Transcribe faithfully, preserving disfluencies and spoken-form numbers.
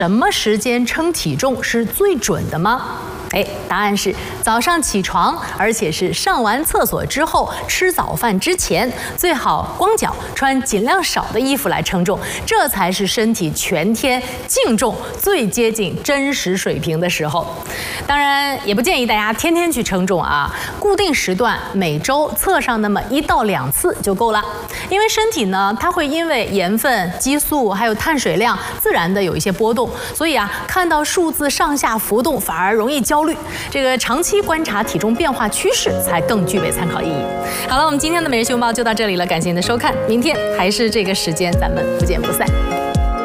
什么时间称体重是最准的吗？哎，答案是早上起床，而且是上完厕所之后，吃早饭之前，最好光脚，穿尽量少的衣服来称重，这才是身体全天净重最接近真实水平的时候。当然，也不建议大家天天去称重啊，固定时段，每周测上那么一到两次就够了。因为身体呢，它会因为盐分、激素还有碳水量自然的有一些波动，所以啊，看到数字上下浮动反而容易焦虑。这个长期观察体重变化趋势才更具备参考意义。好了，我们今天的每日新闻报就到这里了，感谢您的收看，明天还是这个时间，咱们不见不散。